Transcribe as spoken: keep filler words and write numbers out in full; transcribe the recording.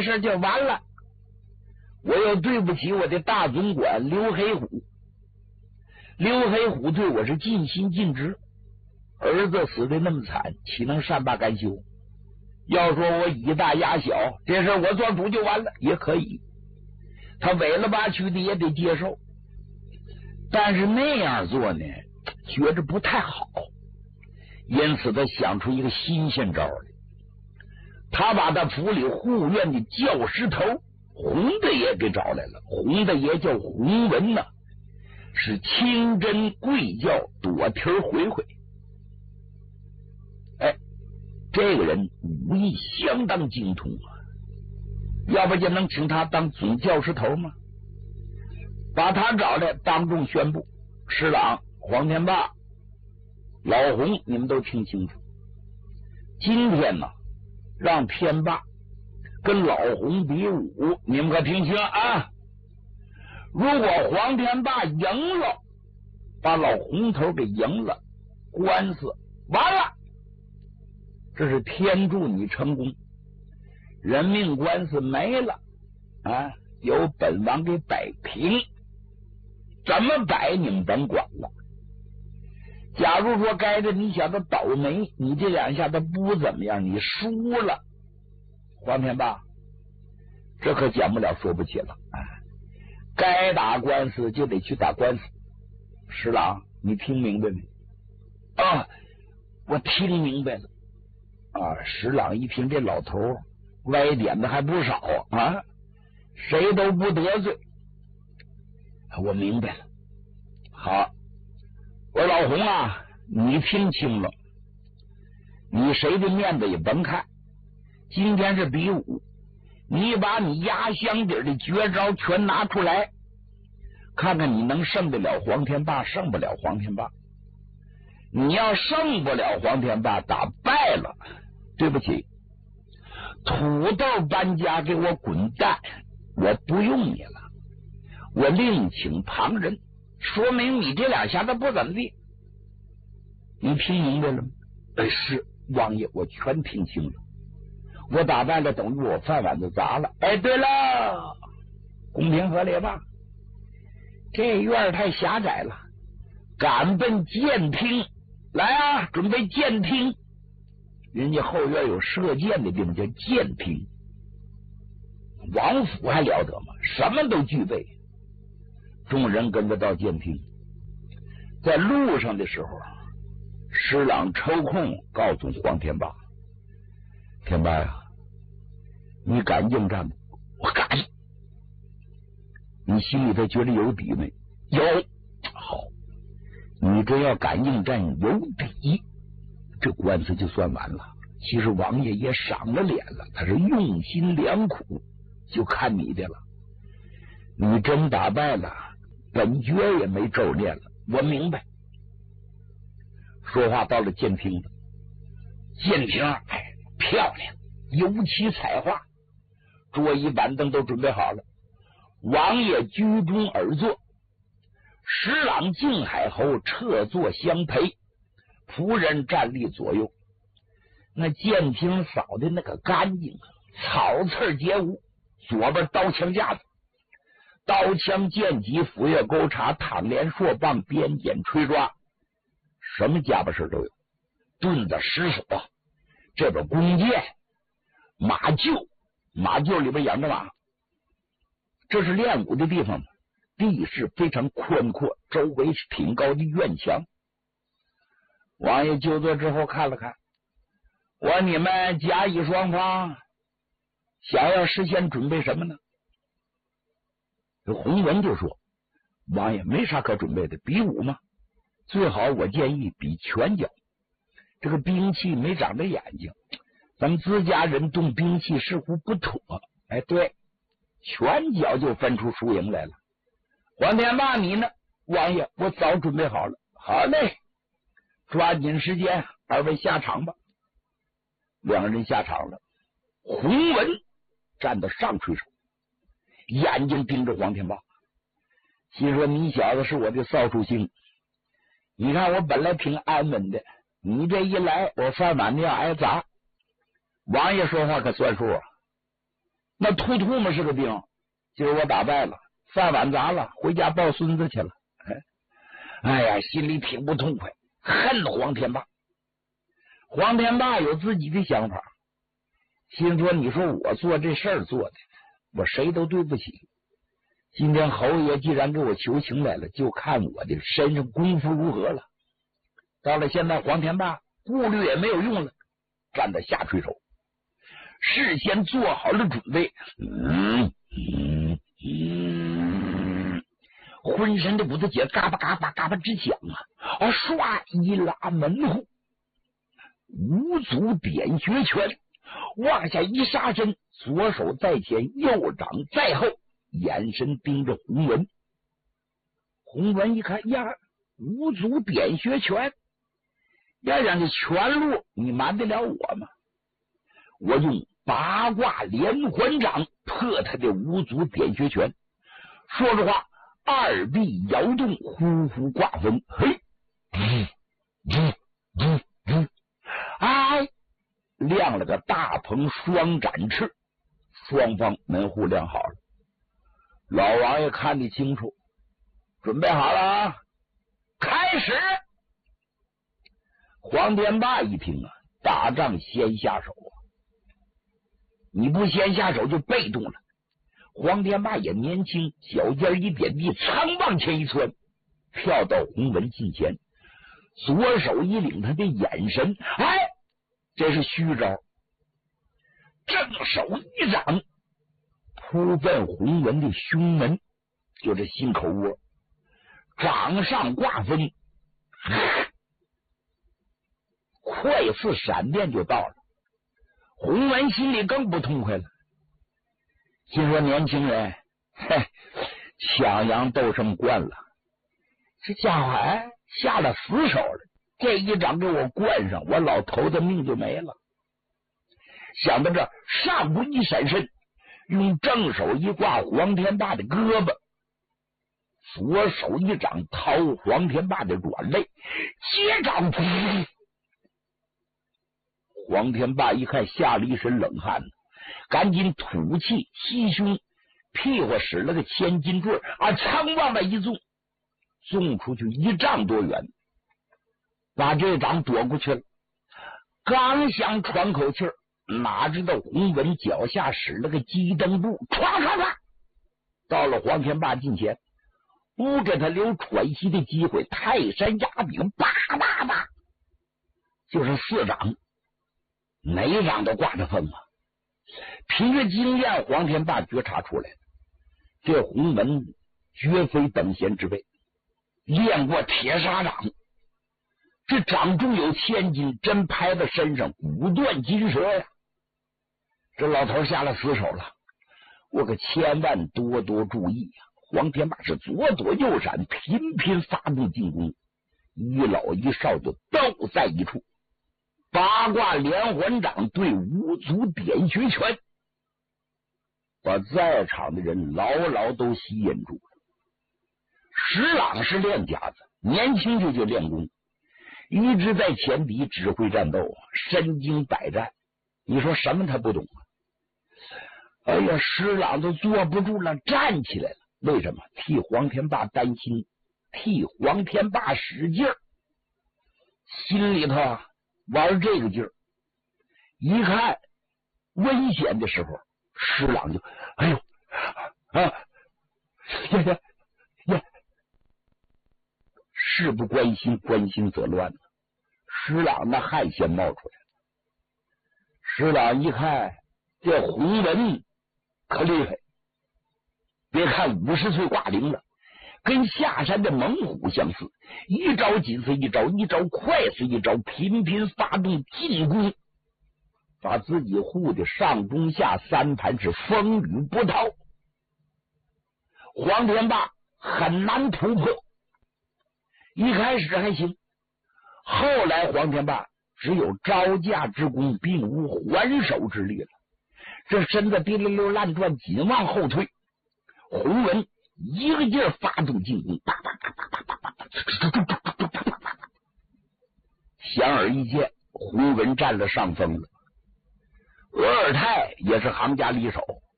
事就完了。我又对不起我的大总管刘黑虎，刘黑虎对我是尽心尽职，儿子死的那么惨，岂能善罢甘休？要说我以大压小，这事我做主就完了，也可以。他委了吧屈的也得接受，但是那样做呢，觉着不太好，因此他想出一个新鲜招来。他把他府里护院的教师头洪大爷给找来了。洪大爷叫洪文呐、啊，是清真贵教躲蹄回回。哎，这个人武艺相当精通啊，要不就能请他当总教师头吗？把他找来，当众宣布：施琅、黄天霸、老洪，你们都听清楚，今天呢，让天霸跟老洪比武，你们可听清啊！如果黄天霸赢了，把老洪头给赢了，官司完了，这是天助你成功。人命官司没了啊，由本王给摆平，怎么摆你们甭管了。假如说该着你小子倒霉，你这两下子不怎么样，你输了，黄天霸这可讲不了说不起了啊！该打官司就得去打官司。施琅，你听明白没？啊，我听明白了啊！施琅一听这老头歪点子还不少啊，谁都不得罪。我明白了。好，我说老洪啊，你听清了，你谁的面子也甭看，今天是比武，你把你压箱底的绝招全拿出来，看看你能胜得了黄天霸，胜不了黄天霸。你要胜不了黄天霸，打败了，对不起，土豆搬家给我滚蛋，我不用你了，我另请旁人，说明你这两下子不怎么地。你听明白了吗？哎，是王爷，我全听清了。我打败了，等于我饭碗子砸了。哎，对了，公平合理吧？这院太狭窄了，赶奔监厅来啊！准备监厅。人家后院有射箭的地方叫监厅，王府还了得吗？什么都具备。众人跟着到监厅，在路上的时候，施琅抽空告诉黄天霸：“天霸呀，你敢应战吗？”“我敢。”“你心里头觉得有底没？”“有。”“好，你这要敢应战有底，这官司就算完了。其实王爷也赏了脸了，他是用心良苦，就看你的了。你真打败了，本爵也没咒念了。我明白。”说话到了监厅了，监厅哎漂亮，油漆彩画，桌椅板凳都准备好了。王爷居中而坐，施琅、靖海侯侧坐相陪，仆人站立左右。那监厅扫的那个干净，草刺皆无。左边刀枪架子，刀枪剑戟斧钺钩叉躺镰槊棒鞭锏吹抓，什么家伙事都有。盾子石斧，这边弓箭，马厩，马厩里边养着马。这是练武的地方，地势非常宽阔，周围是挺高的院墙。王爷就坐之后看了看，我说你们甲乙双方想要事先准备什么呢？这洪文就说：“王爷没啥可准备的，比武嘛，最好我建议比拳脚。这个兵器没长着眼睛，咱们自家人动兵器似乎不妥。哎，对，拳脚就分出输赢来了。黄天霸你呢？王爷，我早准备好了。好嘞，抓紧时间，二位下场吧。”两人下场了。洪文站到上垂手，眼睛盯着黄天霸，心说：“你小子是我的扫帚星，你看我本来挺安稳的，你这一来，我饭碗子要挨砸。”王爷说话可算数啊！ 那突突嘛是个兵，今儿我打败了，饭碗砸了，回家抱孙子去了。哎，哎呀，心里挺不痛快，恨黄天霸。黄天霸有自己的想法，心说：你说我做这事儿做的，我谁都对不起。今天侯爷既然给我求情来了，就看我的身上功夫如何了。到了现在，黄天霸顾虑也没有用了，站在下垂手，事先做好了准备，嗯嗯嗯，浑身的骨头节嘎巴嘎巴嘎巴直响啊！啊，唰一拉门户，五祖点穴拳，往下一杀身，左手在前，右掌在后，眼神盯着洪文。洪文一看呀，五祖点穴拳，要让这拳路你瞒得了我吗？我用八卦连环掌破他的五祖点穴拳。说着话，二臂摇动，呼呼挂风，嘿，嗯嗯嗯嗯，哎，亮了个大鹏双展翅，双方门户亮好了。老王爷看得清楚，准备好了啊，开始！黄天霸一听啊，打仗先下手啊，你不先下手就被动了。黄天霸也年轻，脚尖一点地，仓往前一窜，跳到洪文近前，左手一领他的眼神，哎，这是虚招，正手一掌扑奔洪文的胸门，就这心口窝，掌上挂风，快似闪电就到了。洪文心里更不痛快了，心说年轻人，嘿，抢羊斗胜惯了，这家伙哎下了死手了，这一掌给我灌上，我老头子命就没了。想到这，上步一闪身，用正手一挂黄天霸的胳膊，左手一掌掏黄天霸的软肋，接掌噗！黄天霸一看吓了一身冷汗，赶紧吐气吸胸，屁股使了个千斤坠啊，仓往那一纵，纵出去一丈多远，把这掌躲过去了。刚想喘口气儿，哪知道洪文脚下使了个鸡蹬步，唰唰唰，到了黄天霸近前，不给他留喘息的机会，泰山压顶，叭叭叭，就是四掌，哪掌都挂着风啊！凭着经验，黄天霸觉察出来，这洪文绝非等闲之辈，练过铁砂掌，这掌中有千斤，真拍在身上，骨断筋折呀！这老头下了死手了，我可千万多多注意呀！黄天霸是左躲右闪，频频发动进攻，一老一少就都在一处。八卦连环掌对五祖点穴拳，把在场的人牢牢都吸引住了。石朗是练家子，年轻就就练功，一直在前敌指挥战斗，身经百战，你说什么他不懂啊？哎呀，石朗都坐不住了，站起来了。为什么？替黄天霸担心，替黄天霸使劲儿，心里头玩这个劲儿。一看危险的时候，石朗就哎呦啊呀呀呀！事不关心，关心则乱。石朗那汗先冒出来了。石朗一看这洪文可厉害，别看五十岁挂零了，跟下山的猛虎相似，一招紧似一招，一招快似一招，频频发动进攻，把自己护的上中下三盘是风雨不逃。黄天霸很难突破，一开始还行，后来黄天霸只有招架之功，并无还手之力了。这身子滴溜溜乱转，紧往后退。洪文一个劲儿发动进攻，叭叭叭叭叭叭叭，显而易见，洪文占了上风了。额尔泰也是行家里手，